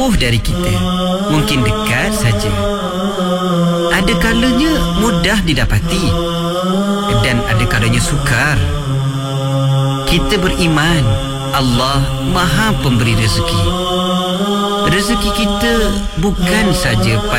jauh dari kita, mungkin dekat saja. Ada kalanya mudah didapati dan ada kalanya sukar. Kita beriman Allah Maha Pemberi rezeki. Rezeki kita bukan saja pada